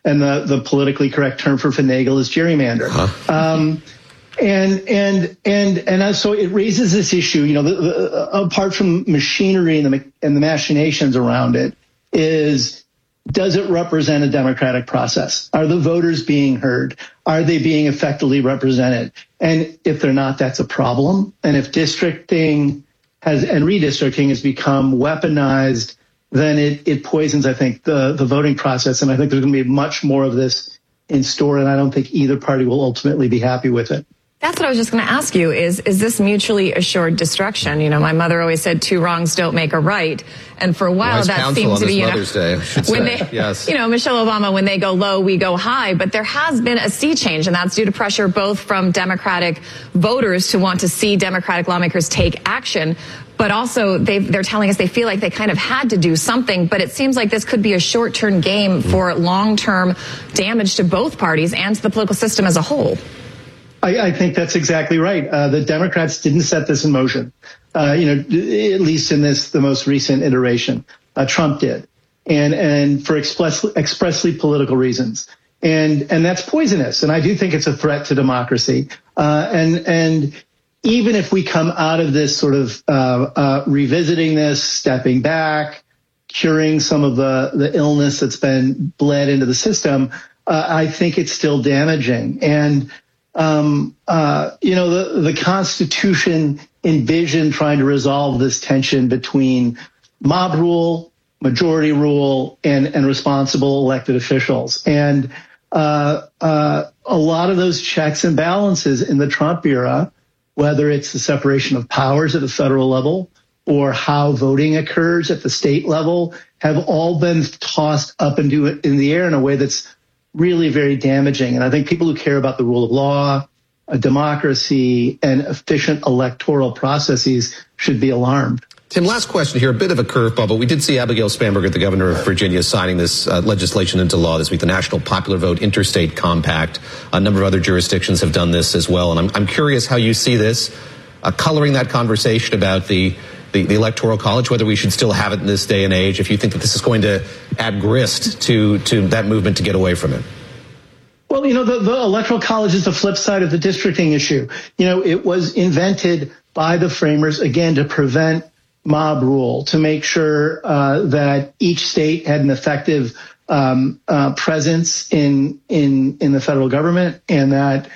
and the politically correct term for finagle is gerrymander. And so it raises this issue, apart from machinery and the machinations around it, does it represent a democratic process? Are the voters being heard? Are they being effectively represented? And if they're not, that's a problem. And if redistricting has become weaponized, then it poisons, I think, the voting process. And I think there's going to be much more of this in store, and I don't think either party will ultimately be happy with it. That's what I was just going to ask you, is this mutually assured destruction? My mother always said 2 wrongs don't make a right. And for a while, that seemed to be, Mother's Day, I should say. Yes. Michelle Obama, when they go low, we go high. But there has been a sea change, and that's due to pressure both from Democratic voters to want to see Democratic lawmakers take action. But also, they're telling us they feel like they kind of had to do something. But it seems like this could be a short-term game for long-term damage to both parties and to the political system as a whole. I think that's exactly right. The Democrats didn't set this in motion, at least in the most recent iteration. Trump did, and for expressly political reasons. And that's poisonous. And I do think it's a threat to democracy. And even if we come out of this sort of revisiting this, stepping back, curing some of the illness that's been bled into the system, I think it's still damaging. And the Constitution envisioned trying to resolve this tension between mob rule, majority rule, and responsible elected officials. And a lot of those checks and balances in the Trump era, whether it's the separation of powers at the federal level or how voting occurs at the state level, have all been tossed up in the air in a way that's really very damaging. And I think people who care about the rule of law, a democracy, and efficient electoral processes should be alarmed. Tim, last question here, a bit of a curveball, but we did see Abigail Spanberger, the governor of Virginia, signing this legislation into law this week, the National Popular Vote Interstate Compact. A number of other jurisdictions have done this as well. And I'm curious how you see this coloring that conversation about the Electoral College, whether we should still have it in this day and age, if you think that this is going to add grist to that movement to get away from it. Well, the Electoral College is the flip side of the districting issue. It was invented by the framers, again, to prevent mob rule, to make sure that each state had an effective presence in the federal government, and that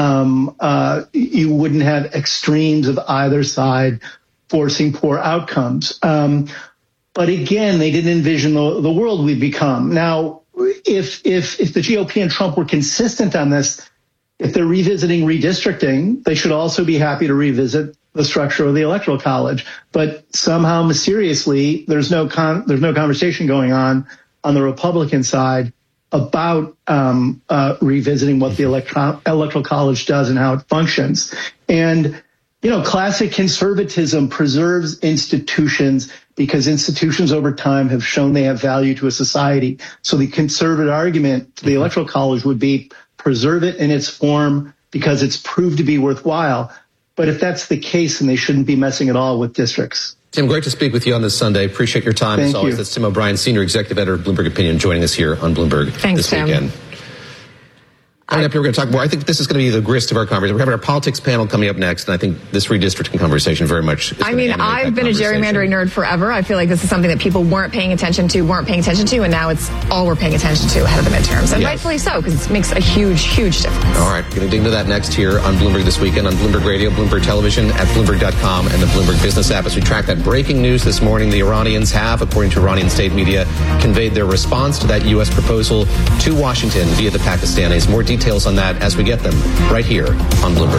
you wouldn't have extremes of either side forcing poor outcomes. But again, they didn't envision the world we've become. Now, if the GOP and Trump were consistent on this, if they're revisiting redistricting, they should also be happy to revisit the structure of the Electoral College. But somehow, mysteriously, there's no conversation going on the Republican side about revisiting what the Electoral College does and how it functions. And classic conservatism preserves institutions because institutions over time have shown they have value to a society. So the conservative argument to the Electoral College would be preserve it in its form because it's proved to be worthwhile. But if that's the case, then they shouldn't be messing at all with districts. Tim, great to speak with you on this Sunday. Appreciate your time. Thank as always. You. That's Tim O'Brien, Senior Executive Editor of Bloomberg Opinion, joining us here on Bloomberg this weekend. Coming up here, we're going to talk more. I think this is going to be the grist of our conversation. We're having our politics panel coming up next, and I think this redistricting conversation very much is I've been a gerrymandering nerd forever. I feel like this is something that people weren't paying attention to, and now it's all we're paying attention to ahead of the midterms. And rightfully so, because it makes a huge, huge difference. All right, we're going to dig into that next here on Bloomberg This Weekend, on Bloomberg Radio, Bloomberg Television, at Bloomberg.com, and the Bloomberg Business app. As we track that breaking news this morning, the Iranians have, according to Iranian state media, conveyed their response to that U.S. proposal to Washington via the Pakistanis. More details on that as we get them right here on Bloomberg.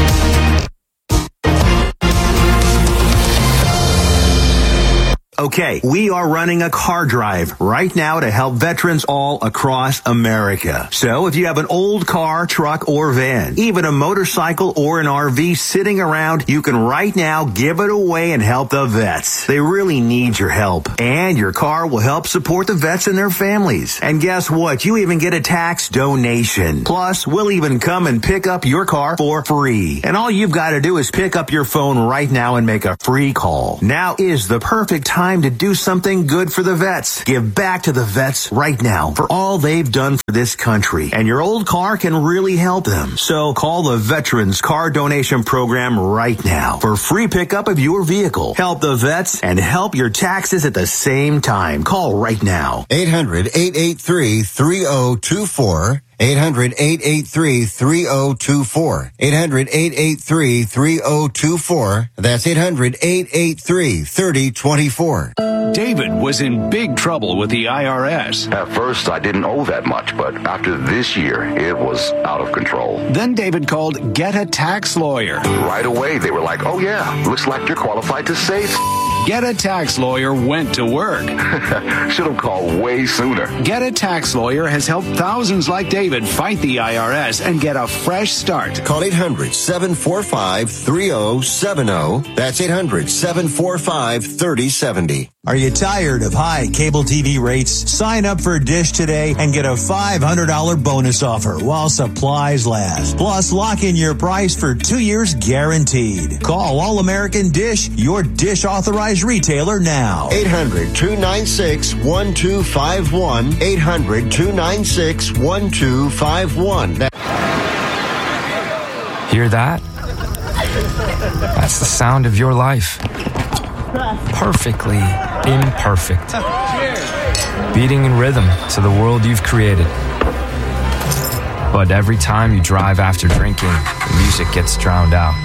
Okay, we are running a car drive right now to help veterans all across America. So if you have an old car, truck, or van, even a motorcycle or an RV sitting around, you can right now give it away and help the vets. They really need your help. And your car will help support the vets and their families. And guess what? You even get a tax donation. Plus, we'll even come and pick up your car for free. And all you've got to do is pick up your phone right now and make a free call. Now is the perfect time time to do something good for the vets. Give back to the vets right now for all they've done for this country. And your old car can really help them. So call the Veterans Car Donation Program right now for free pickup of your vehicle. Help the vets and help your taxes at the same time. Call right now. 800-883-3024. 800-883-3024. 800-883-3024. That's 800-883-3024. David was in big trouble with the IRS. At first, I didn't owe that much, but after this year, it was out of control. Then David called Get a Tax Lawyer. Right away, they were like, oh yeah, looks like you're qualified to save. Get a Tax Lawyer went to work. Should have called way sooner. Get a Tax Lawyer has helped thousands like David fight the IRS and get a fresh start. Call 800-745-3070. That's 800-745-3070. Are you tired of high cable TV rates? Sign up for Dish today and get a $500 bonus offer while supplies last. Plus, lock in your price for 2 years guaranteed. Call All American Dish, your Dish authorized retailer now. 800-296-1251. 800-296-1251. Hear that? That's the sound of your life. Perfectly imperfect. Beating in rhythm to the world you've created. But every time you drive after drinking, the music gets drowned out.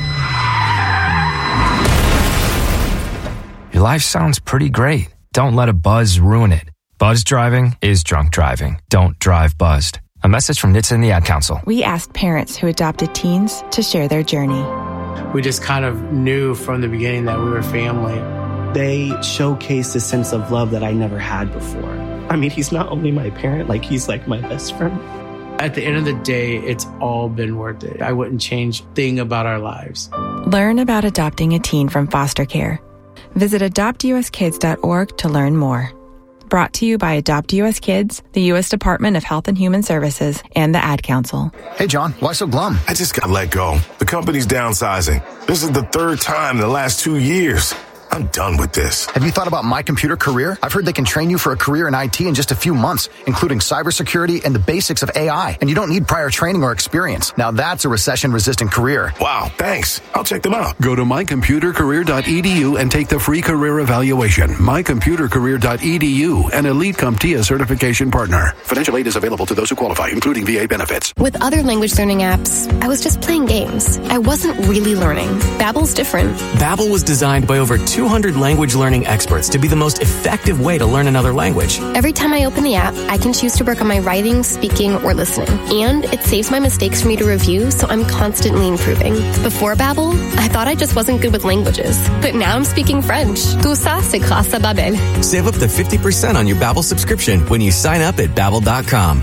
Your life sounds pretty great. Don't let a buzz ruin it. Buzz driving is drunk driving. Don't drive buzzed. A message from NHTSA and the Ad Council. We asked parents who adopted teens to share their journey. We just kind of knew from the beginning that we were family. They showcased a sense of love that I never had before. I mean, he's not only my parent, like he's like my best friend. At the end of the day, it's all been worth it. I wouldn't change a thing about our lives. Learn about adopting a teen from foster care. Visit adoptuskids.org to learn more. Brought to you by Adopt US Kids, the U.S. Department of Health and Human Services, and the Ad Council. Hey, John, why so glum? I just got let go. The company's downsizing. This is the third time in the last 2 years. I'm done with this. Have you thought about My Computer Career? I've heard they can train you for a career in IT in just a few months, including cybersecurity and the basics of AI. And you don't need prior training or experience. Now that's a recession-resistant career. Wow, thanks. I'll check them out. Go to mycomputercareer.edu and take the free career evaluation. Mycomputercareer.edu, an Elite CompTIA certification partner. Financial aid is available to those who qualify, including VA benefits. With other language learning apps, I was just playing games. I wasn't really learning. Babbel's different. Babbel was designed by over 200 language learning experts to be the most effective way to learn another language. Every time I open the app, I can choose to work on my writing, speaking, or listening. And it saves my mistakes for me to review, so I'm constantly improving. Before Babbel, I thought I just wasn't good with languages. But now I'm speaking French. Tout ça, c'est grâce à Babbel. Save up to 50% on your Babbel subscription when you sign up at Babbel.com.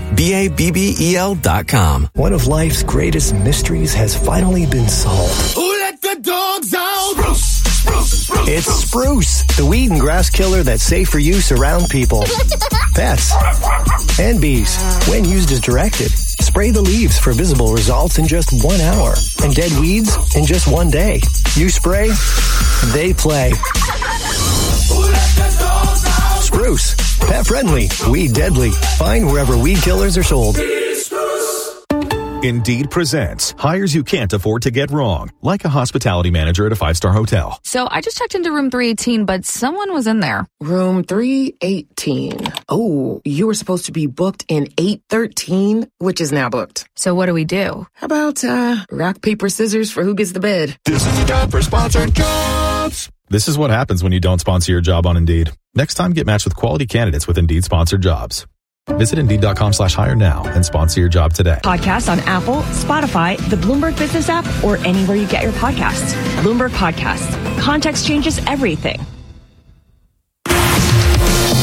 Babbel.com. One of life's greatest mysteries has finally been solved. Who let the dogs out? Spruce. It's Spruce, the weed and grass killer that's safe for use around people, pets, and bees. When used as directed, spray the leaves for visible results in just 1 hour and dead weeds in just 1 day. You spray, they play. Spruce, pet friendly, weed deadly. Find wherever weed killers are sold. Indeed presents hires you can't afford to get wrong, like a hospitality manager at a 5-star hotel. So I just checked into room 318, but someone was in there. Room 318. Oh, you were supposed to be booked in 813, which is now booked. So what do we do? How about rock, paper, scissors for who gets the bed? This is the time for sponsored jobs. This is what happens when you don't sponsor your job on Indeed. Next time, get matched with quality candidates with Indeed sponsored jobs. Visit Indeed.com/hire now and sponsor your job today. Podcasts on Apple, Spotify, the Bloomberg Business app, or anywhere you get your podcasts. Bloomberg Podcasts. Context changes everything.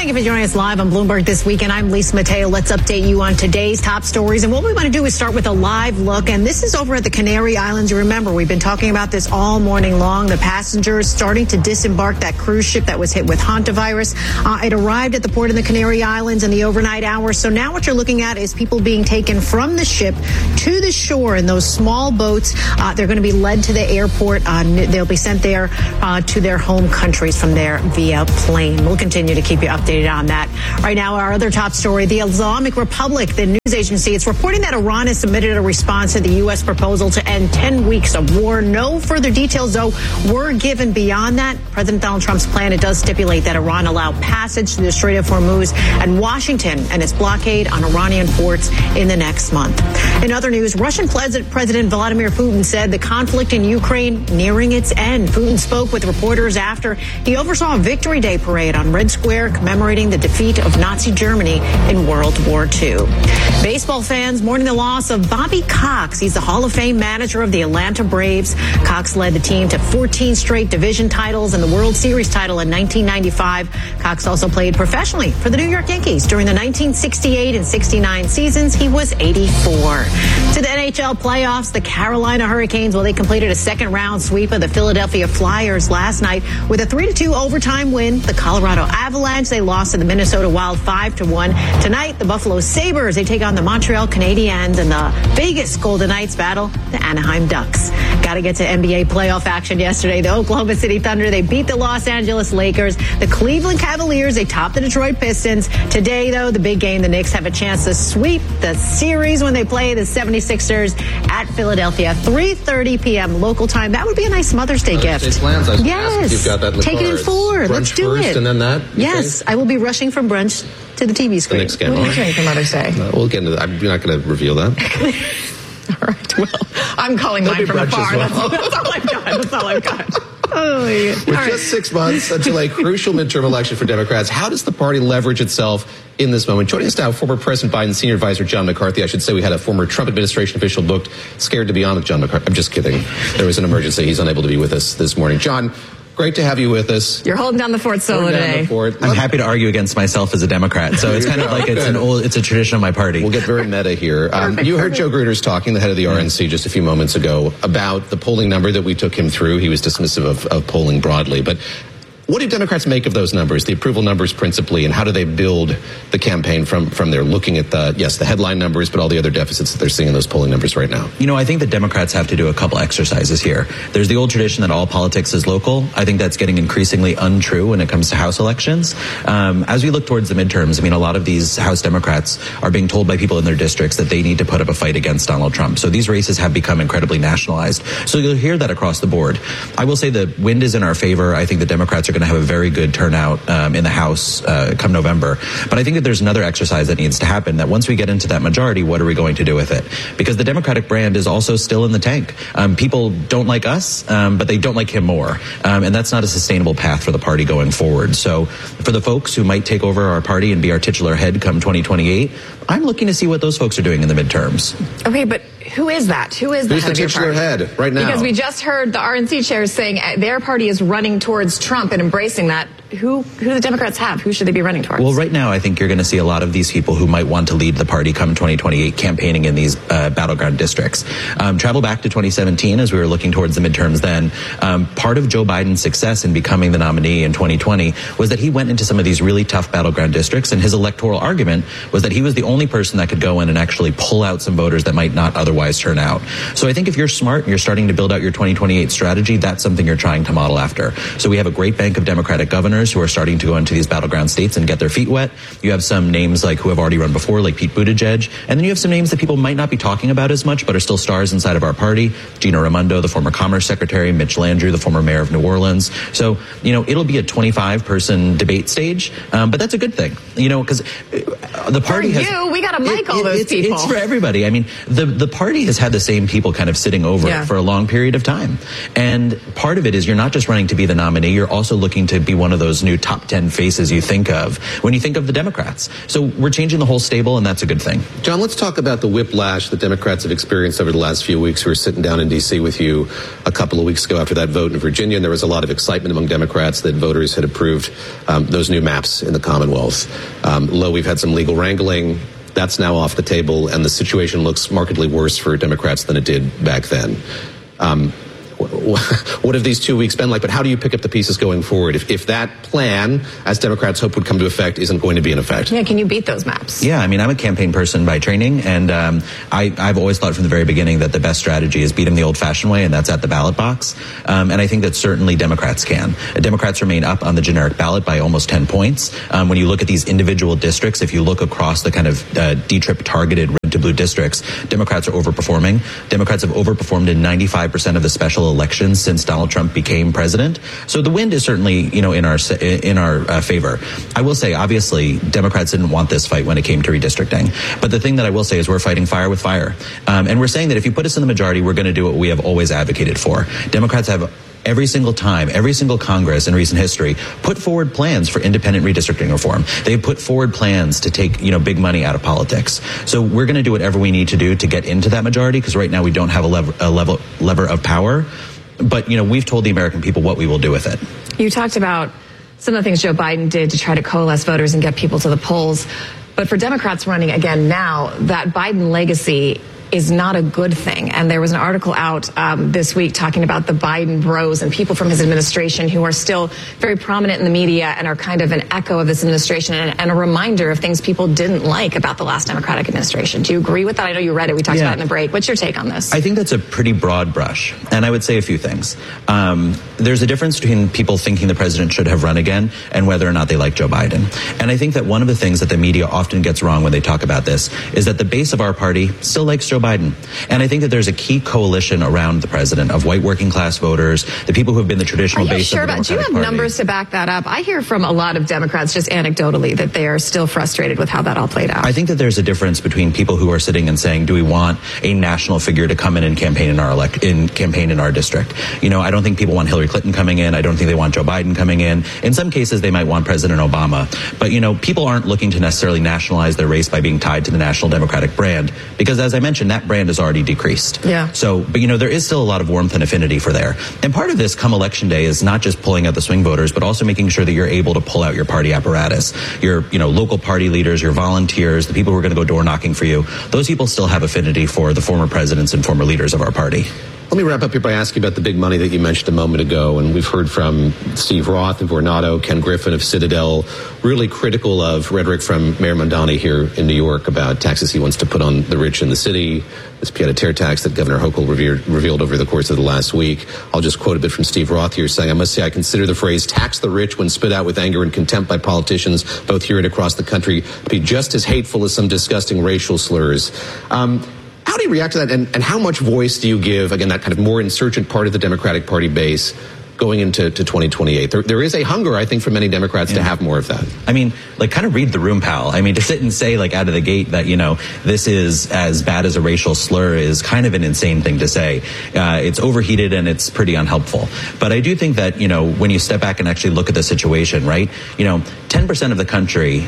Thank you for joining us live on Bloomberg This Weekend. I'm Lisa Mateo. Let's update you on today's top stories. And what we want to do is start with a live look. And this is over at the Canary Islands. You remember, we've been talking about this all morning long. The passengers starting to disembark that cruise ship that was hit with hantavirus. It arrived at the port in the Canary Islands in the overnight hours. So now what you're looking at is people being taken from the ship to the shore in those small boats. They're going to be led to the airport. They'll be sent there to their home countries from there via plane. We'll continue to keep you updated on that. Right now, our other top story, the Islamic Republic, the news agency, it's reporting that Iran has submitted a response to the U.S. proposal to end 10 weeks of war. No further details, though, were given beyond that. President Donald Trump's plan, it does stipulate that Iran allow passage to the Strait of Hormuz and Washington and its blockade on Iranian ports in the next month. In other news, Russian President Vladimir Putin said the conflict in Ukraine nearing its end. Putin spoke with reporters after he oversaw a Victory Day parade on Red Square commemorating the defeat of Nazi Germany in World War II. Baseball fans mourning the loss of Bobby Cox. He's the Hall of Fame manager of the Atlanta Braves. Cox led the team to 14 straight division titles and the World Series title in 1995. Cox also played professionally for the New York Yankees during the 1968 and 69 seasons. He was 84. To the NHL playoffs, the Carolina Hurricanes, well, they completed a second round sweep of the Philadelphia Flyers last night with a 3-2 overtime win. The Colorado Avalanche, they lost to the Minnesota Wild 5-1. Tonight, the Buffalo Sabres, they take on the Montreal Canadiens, and the Vegas Golden Knights battle the Anaheim Ducks. Got to get to NBA playoff action yesterday. The Oklahoma City Thunder, they beat the Los Angeles Lakers. The Cleveland Cavaliers, they topped the Detroit Pistons. Today, though, the big game, the Knicks have a chance to sweep the series when they play the 76ers at Philadelphia. 3:30 p.m. local time. That would be a nice Mother's Day gift. Plans. Yes. You've got that in the Take car. it in four. Brunch Let's do first it. And then that? Yes. I will be rushing from brunch to the TV screen. The next game. What are you doing for Mother's Day? We'll get into that. I'm not going to reveal that. All right. Well, I'm calling mine from afar. Well. That's all I've got. That's all I've got. Oh, yeah. With just 6 months until a crucial midterm election for Democrats, how does the party leverage itself in this moment? Joining us now, former President Biden's senior advisor, John McCarthy. I should say we had a former Trump administration official booked, scared to be on with John McCarthy. I'm just kidding. There was an emergency. He's unable to be with us this morning. John, great to have you with us. You're holding down the fort solo today. I'm happy to argue against myself as a Democrat. So it's kind of like it's a tradition of my party. We'll get very meta here. You heard Joe Gruters talking, the head of the RNC, just a few moments ago about the polling number that we took him through. He was dismissive of polling broadly. But what do Democrats make of those numbers, the approval numbers principally, and how do they build the campaign from there, looking at the headline numbers, but all the other deficits that they're seeing in those polling numbers right now? You know, I think the Democrats have to do a couple exercises here. There's the old tradition that all politics is local. I think that's getting increasingly untrue when it comes to House elections. As we look towards the midterms, I mean, a lot of these House Democrats are being told by people in their districts that they need to put up a fight against Donald Trump. So these races have become incredibly nationalized. So you'll hear that across the board. I will say the wind is in our favor. I think the Democrats are going to have a very good turnout in the House come November. But I think that there's another exercise that needs to happen, that once we get into that majority, what are we going to do with it? Because the Democratic brand is also still in the tank. People don't like us, but they don't like him more. And that's not a sustainable path for the party going forward. So for the folks who might take over our party and be our titular head come 2028, I'm looking to see what those folks are doing in the midterms. Okay, but who is that? Who is Who's the titular head right now? Because we just heard the RNC chairs saying their party is running towards Trump and embracing that. Who the Democrats have? Who should they be running towards? Well, right now, I think you're going to see a lot of these people who might want to lead the party come 2028 campaigning in these battleground districts. Travel back to 2017 as we were looking towards the midterms then. Part of Joe Biden's success in becoming the nominee in 2020 was that he went into some of these really tough battleground districts, and his electoral argument was that he was the only person that could go in and actually pull out some voters that might not otherwise turn out. So I think if you're smart and you're starting to build out your 2028 strategy, that's something you're trying to model after. So we have a great bank of Democratic governors who are starting to go into these battleground states and get their feet wet. You have some names like who have already run before, like Pete Buttigieg. And then you have some names that people might not be talking about as much, but are still stars inside of our party. Gina Raimondo, the former Commerce Secretary, Mitch Landrieu, the former mayor of New Orleans. So, you know, it'll be a 25-person debate stage, but that's a good thing, you know, because the party has... we got to mic all those people. It's for everybody. I mean, the party has had the same people kind of sitting over it for a long period of time. And part of it is you're not just running to be the nominee, you're also looking to be one of those those new top 10 faces you think of when you think of the Democrats. So we're changing the whole stable, and that's a good thing. John, let's talk about the whiplash that Democrats have experienced over the last few weeks. We were sitting down in D.C. with you a couple of weeks ago after that vote in Virginia, and there was a lot of excitement among Democrats that voters had approved those new maps in the Commonwealth. Though we've had some legal wrangling, that's now off the table, and the situation looks markedly worse for Democrats than it did back then. What have these 2 weeks been like? But how do you pick up the pieces going forward if that plan, as Democrats hope would come to effect, isn't going to be in effect? Yeah, can you beat those maps? Yeah, I mean, I'm a campaign person by training, and I've always thought from the very beginning that the best strategy is beat them the old-fashioned way, and that's at the ballot box. And I think that certainly Democrats can. Democrats remain up on the generic ballot by almost 10 points. When you look at these individual districts, if you look across the kind of D-TRIP targeted red to blue districts, Democrats are overperforming. Democrats have overperformed in 95% of the special elections since Donald Trump became president. So the wind is certainly, in our favor. I will say, obviously, Democrats didn't want this fight when it came to redistricting. But the thing that I will say is we're fighting fire with fire. And we're saying that if you put us in the majority, we're going to do what we have always advocated for. Democrats have every single time, every single Congress in recent history, put forward plans for independent redistricting reform. They've put forward plans to take, big money out of politics. So we're going to do whatever we need to do to get into that majority, because right now we don't have a lever of power. But, we've told the American people what we will do with it. You talked about some of the things Joe Biden did to try to coalesce voters and get people to the polls. But for Democrats running again now, that Biden legacy is not a good thing. And there was an article out this week talking about the Biden bros and people from his administration who are still very prominent in the media and are kind of an echo of this administration and a reminder of things people didn't like about the last Democratic administration. Do you agree with that? I know you read it. We talked about it in the break. What's your take on this? I think that's a pretty broad brush. And I would say a few things. There's a difference between people thinking the president should have run again and whether or not they like Joe Biden. And I think that one of the things that the media often gets wrong when they talk about this is that the base of our party still likes Joe Biden. And I think that there's a key coalition around the president of white working class voters, the people who have been the traditional base of the Democratic Party. Do you have numbers to back that up? I hear from a lot of Democrats just anecdotally that they are still frustrated with how that all played out. I think that there's a difference between people who are sitting and saying, do we want a national figure to come in and campaign in our district? I don't think people want Hillary Clinton coming in. I don't think they want Joe Biden coming in. In some cases, they might want President Obama. But, people aren't looking to necessarily nationalize their race by being tied to the National Democratic brand, because as I mentioned, that brand has already decreased. Yeah. So, but there is still a lot of warmth and affinity for there. And part of this come election day is not just pulling out the swing voters, but also making sure that you're able to pull out your party apparatus, your, local party leaders, your volunteers, the people who are going to go door knocking for you. Those people still have affinity for the former presidents and former leaders of our party. Let me wrap up here by asking about the big money that you mentioned a moment ago. And we've heard from Steve Roth of Vornado, Ken Griffin of Citadel, really critical of rhetoric from Mayor Mamdani here in New York about taxes he wants to put on the rich in the city, this pied-à-terre tax that Governor Hochul revealed over the course of the last week. I'll just quote a bit from Steve Roth here saying, I must say I consider the phrase tax the rich when spit out with anger and contempt by politicians, both here and across the country, to be just as hateful as some disgusting racial slurs. How do you react to that, and how much voice do you give, again, that kind of more insurgent part of the Democratic Party base going into 2028? There is a hunger, I think, for many Democrats to have more of that. I mean, kind of read the room, pal. I mean, to sit and say, out of the gate that, this is as bad as a racial slur is kind of an insane thing to say. It's overheated and it's pretty unhelpful. But I do think that, when you step back and actually look at the situation, right, 10% of the country,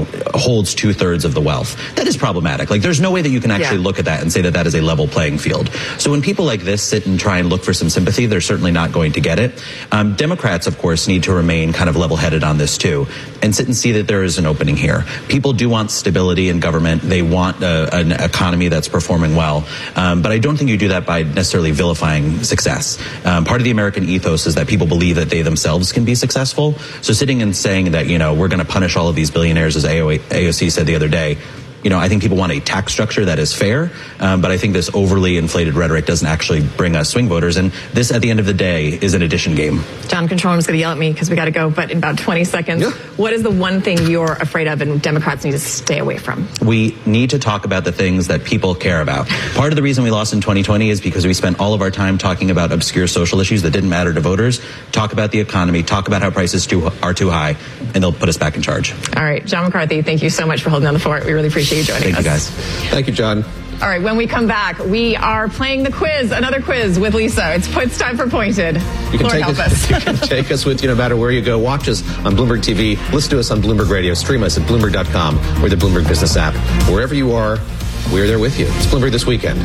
holds 2/3 of the wealth. That is problematic. There's no way that you can actually look at that and say that that is a level playing field. So when people like this sit and try and look for some sympathy, they're certainly not going to get it. Democrats, of course, need to remain kind of level-headed on this too and sit and see that there is an opening here. People do want stability in government. They want an economy that's performing well. But I don't think you do that by necessarily vilifying success. Part of the American ethos is that people believe that they themselves can be successful. So sitting and saying that, we're going to punish all of these billionaires, as AOC said the other day, I think people want a tax structure that is fair, but I think this overly inflated rhetoric doesn't actually bring us swing voters. And this, at the end of the day, is an addition game. John, Control Room is going to yell at me because we got to go, but in about 20 seconds, what is the one thing you're afraid of and Democrats need to stay away from? We need to talk about the things that people care about. Part of the reason we lost in 2020 is because we spent all of our time talking about obscure social issues that didn't matter to voters. Talk about the economy, talk about how prices are too high, and they'll put us back in charge. All right. John McCarthy, thank you so much for holding down the fort. We really appreciate you joining us. Thank you, guys. Thank you, John. All right, when we come back, we are playing the quiz, another quiz with Lisa. It's time for Pointed. You can, Lord help us. You can take us with you no matter where you go. Watch us on Bloomberg TV. Listen to us on Bloomberg Radio. Stream us at Bloomberg.com or the Bloomberg Business app. Wherever you are, we're there with you. It's Bloomberg This Weekend.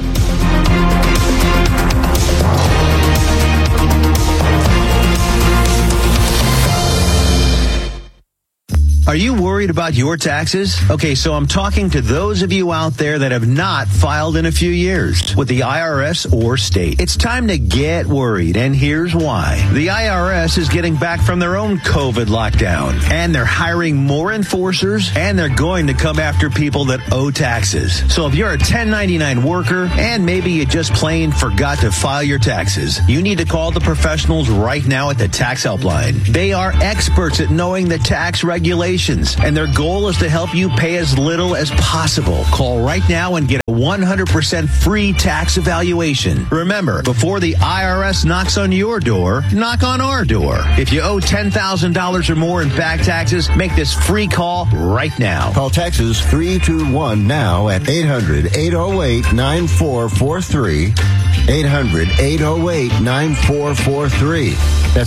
Are you worried about your taxes? Okay, so I'm talking to those of you out there that have not filed in a few years with the IRS or state. It's time to get worried, and here's why. The IRS is getting back from their own COVID lockdown, and they're hiring more enforcers, and they're going to come after people that owe taxes. So if you're a 1099 worker, and maybe you just plain forgot to file your taxes, you need to call the professionals right now at the Tax Helpline. They are experts at knowing the tax regulations, and their goal is to help you pay as little as possible. Call right now and get a 100% free tax evaluation. Remember, before the IRS knocks on your door, knock on our door. If you owe $10,000 or more in back taxes, make this free call right now. Call Texas 321 now at 800-808-9443. 800-808-9443. That's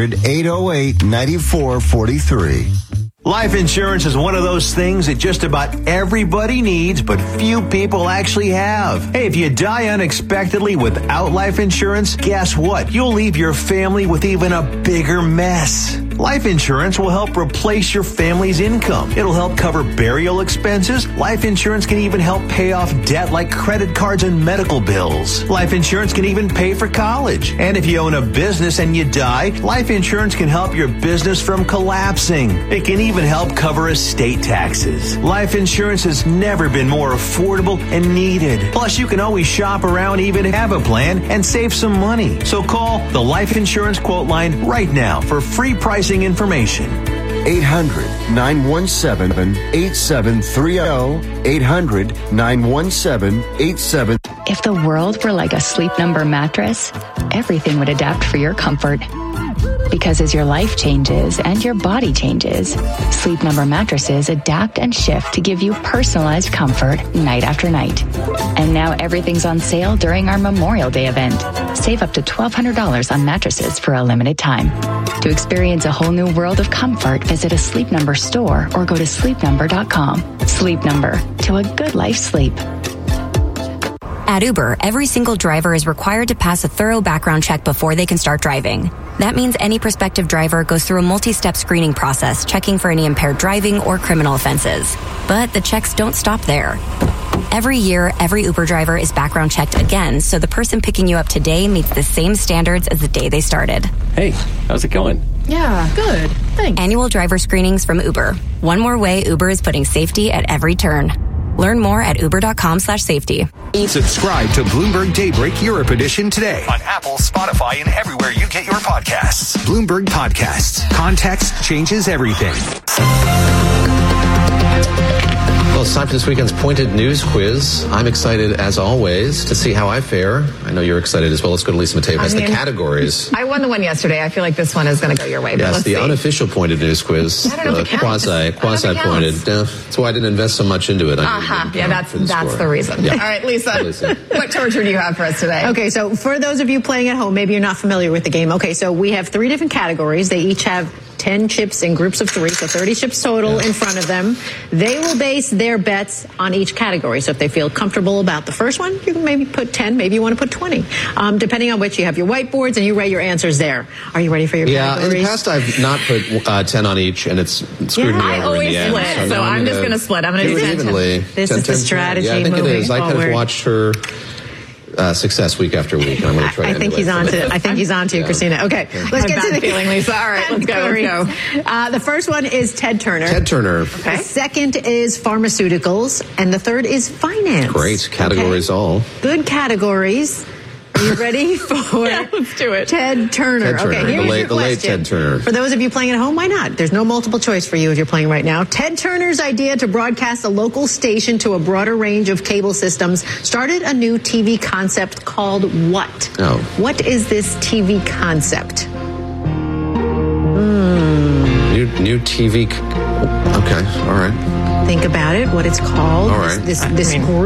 800-808-9443. Life insurance is one of those things that just about everybody needs, but few people actually have. Hey, if you die unexpectedly without life insurance, guess what? You'll leave your family with even a bigger mess. Life insurance will help replace your family's income. It'll help cover burial expenses. Life insurance can even help pay off debt like credit cards and medical bills. Life insurance can even pay for college. And if you own a business and you die, life insurance can help your business from collapsing. It can even help cover estate taxes. Life insurance has never been more affordable and needed. Plus, you can always shop around, even have a plan, and save some money. So call the Life Insurance Quote Line right now for free pricing information. 800-917-8730. 800-917-8730. If the world were like a Sleep Number mattress, everything would adapt for your comfort. Because as your life changes and your body changes, Sleep Number mattresses adapt and shift to give you personalized comfort night after night. And now everything's on sale during our Memorial Day event. Save up to $1,200 on mattresses for a limited time. To experience a whole new world of comfort, visit a Sleep Number store or go to sleepnumber.com. Sleep Number, to a good life sleep. At Uber, every single driver is required to pass a thorough background check before they can start driving. That means any prospective driver goes through a multi-step screening process, checking for any impaired driving or criminal offenses. But the checks don't stop there. Every year, every Uber driver is background checked again, so the person picking you up today meets the same standards as the day they started. Hey, how's it going? Yeah, good. Thanks. Annual driver screenings from Uber. One more way Uber is putting safety at every turn. Learn more at uber.com/safety. Subscribe to Bloomberg Daybreak Europe Edition today on Apple, Spotify, and everywhere you get your podcasts. Bloomberg Podcasts. Context changes everything. Well, it's time for this weekend's Pointed News Quiz. I'm excited, as always, to see how I fare. I know you're excited as well. Let's go to Lisa Mateo. Has the categories. I won the one yesterday. I feel like this one is going to go your way. Yes, the unofficial Pointed News Quiz. Quasi-pointed. That's why I didn't invest so much into it. Yeah, that's the reason. Yeah. All right, Lisa, what torture do you have for us today? Okay, so for those of you playing at home, maybe you're not familiar with the game. Okay, so we have 3 different categories. They each have 10 chips in groups of 3, so 30 chips total in front of them. They will base their bets on each category. So if they feel comfortable about the first one, you can maybe put 10, maybe you want to put 20. Depending on which, you have your whiteboards and you write your answers there. Are you ready for your categories? In the past I've not put 10 on each, and it's screwed me over in the end. Split, so I'm just going to split. I'm going to do 10. Evenly. This is the strategy. Yeah, I think it is. Forward. I kind of watched her success week after week, and I'm going to try. I think he's on to. I think he's on to you, Christina. Okay, let's get to the feeling, Lisa. All right, let's go. The first one is Ted Turner. Ted Turner. Okay. The second is pharmaceuticals, and the third is finance. Great categories, all good categories. Are you ready for let's do it. Ted Turner? Ted Turner. Okay, here's your the late question. Ted Turner. For those of you playing at home, why not? There's no multiple choice for you if you're playing right now. Ted Turner's idea to broadcast a local station to a broader range of cable systems started a new TV concept called what? Oh. What is this TV concept? New TV. Okay, all right. Think about it, what it's called. All right. This group.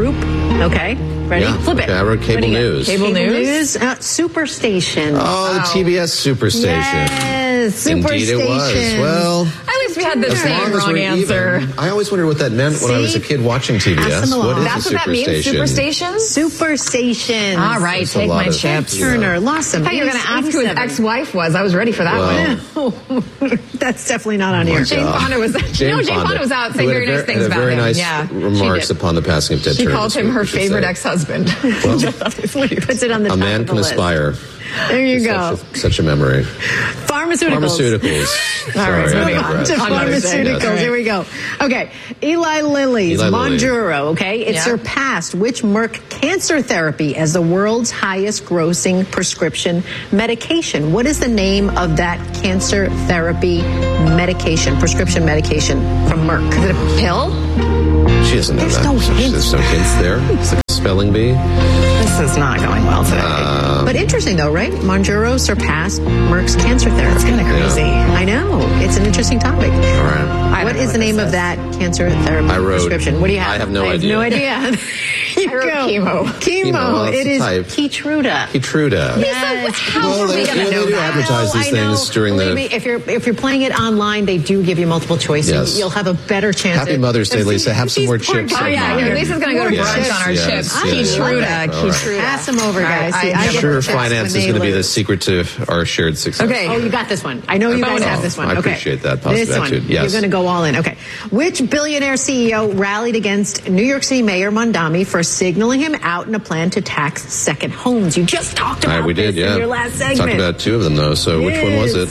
Okay. Ready? Yeah. Flip it. Okay, I wrote cable news. Cable news. Superstation. Oh, the TBS Superstation. Yes, Superstation. Indeed it was. Well, at least we had the same wrong answer. I always wondered what that meant when I was a kid watching TBS. What is That's a what that means? Superstation? Superstation. All right, There's take my chips. Turner lost him. I thought you were going to ask who his ex-wife was. I was ready for that one. That's definitely not on here. Jane Fonda was Jane Fonda was out saying very nice things about him. Very nice remarks upon the passing of Ted Turner. She called him her favorite ex-husband. Well, puts it on the top a man can aspire. There you go. Such a memory. Pharmaceuticals. All right, moving on to pharmaceuticals. Right. Here we go. Okay. Eli Lilly's Mounjaro, okay? It surpassed which Merck cancer therapy as the world's highest grossing prescription medication. What is the name of that cancer therapy medication, prescription medication from Merck? Is it a pill? She doesn't know that. There's no hints there. It's like a spelling bee. This is not going well today. But interesting, though, right? Mounjaro surpassed Merck's cancer therapy. That's kind of crazy. Yeah. I know. It's an interesting topic. All right. What is the name of that cancer therapy prescription? What do you have? I have no idea. No idea. I wrote chemo. Chemo. It is Keytruda. Keytruda. Yes. How are we going to know that? They do advertise these things during the... If you're playing it online, they do give you multiple choice. Yes. You'll have a better chance. Happy Mother's Day, Lisa. Have some more chips. Oh, yeah. Lisa's going to go to brunch on our chips. Keytruda. Pass them over, guys. I'm sure finance is going to be the secret to our shared success. Okay. Oh, you got this one. I know you guys have this one. I appreciate that positive attitude. Yes. You're going to go all in. Okay. Which billionaire CEO rallied against New York City Mayor Mondami for signaling him out in a plan to tax second homes? You just talked about we did, in your last segment. Talked about two of them, though. So which one was it?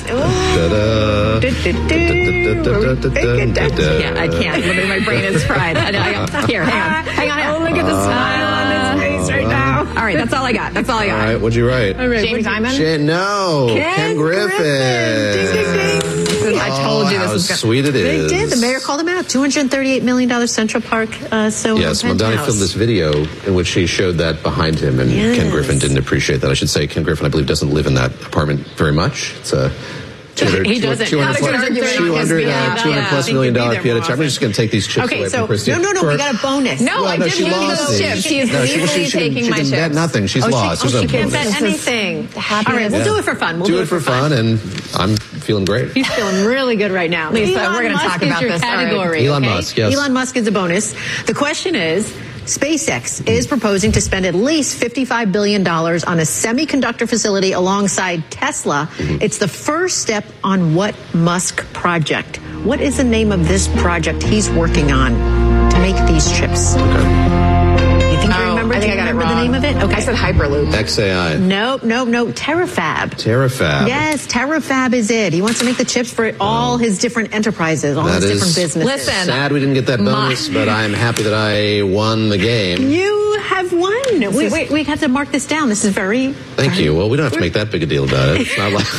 Yeah, I can't. My brain is fried. Here, hang on. Oh, look at the smile on his face right now. All right, that's all I got. All right, what'd you write? Jamie Dimon? No, Ken Griffin. Ding, ding, ding. I told you this was how sweet it is. They did. The mayor called him out. $238 million Central Park. Yes, Mondani filmed this video in which he showed that behind him, and Ken Griffin didn't appreciate that. I should say Ken Griffin, I believe, doesn't live in that apartment very much. It's a he doesn't. $200 plus million PIATA. I'm just going to take these chips away from Christine. No, we got a bonus. No, I didn't give you those chips. She is legally taking my chips. She can bet nothing. She's lost. She can't bet anything. All right, we'll do it for fun. Do it for fun, and I'm feeling great. He's feeling really good right now. Lisa, we're going to talk about this. Category. Elon Musk, yes. Elon Musk is a bonus. The question is, SpaceX is proposing to spend at least $55 billion on a semiconductor facility alongside Tesla. It's the first step on what Musk project? What is the name of this project he's working on to make these chips? You think you remember? I think I got it wrong. The name of it? Okay. I said Hyperloop. XAI. No. Terafab. Terafab. Yes, Terafab is it. He wants to make the chips for all his different enterprises, all his different businesses. Listen, sad we didn't get that bonus, but I'm happy that I won the game. You have won. We have to mark this down. This is very... Thank you. Well, we don't have to make that big a deal about it. It's not like...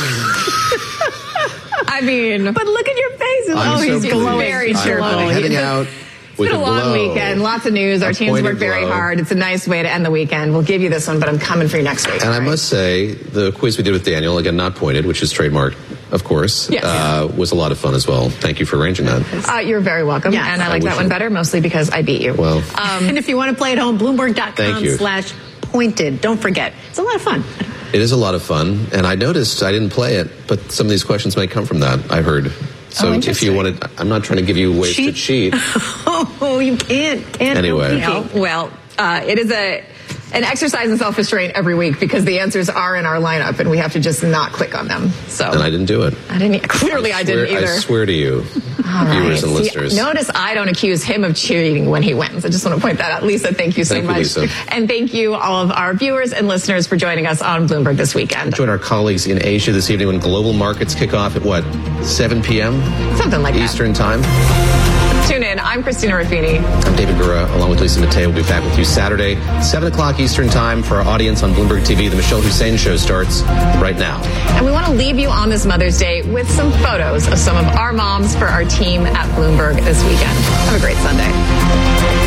I mean... But look at your face. He's glowing. Very cheerful. I'm heading out. It's been a long weekend. Lots of news. Our teams worked very hard. It's a nice way to end the weekend. We'll give you this one, but I'm coming for you next week. And I must say, the quiz we did with Daniel, again, not pointed, which is trademarked, of course, was a lot of fun as well. Thank you for arranging that. You're very welcome. Yes. And I like that one better, mostly because I beat you. Well, and if you want to play at home, Bloomberg.com/pointed. Don't forget. It's a lot of fun. It is a lot of fun. And I noticed I didn't play it, but some of these questions may come from that, I heard. So if you wanted, I'm not trying to give you ways to cheat. Oh, you can't. Anyway. Well, it is an exercise in self-restraint every week because the answers are in our lineup and we have to just not click on them. So. And I didn't do it. I didn't either. I swear to you, viewers and listeners. Notice I don't accuse him of cheating when he wins. I just want to point that out. Lisa, thank you so much. Lisa. And thank you all of our viewers and listeners for joining us on Bloomberg this weekend. Join our colleagues in Asia this evening when global markets kick off at 7 p.m.? Something like Eastern time. Tune in. I'm Christina Ruffini. I'm David Gura, along with Lisa Mateo. We'll be back with you Saturday, 7 o'clock Eastern time for our audience on Bloomberg TV. The Michelle Hussein Show starts right now. And we want to leave you on this Mother's Day with some photos of some of our moms for our team at Bloomberg this weekend. Have a great Sunday.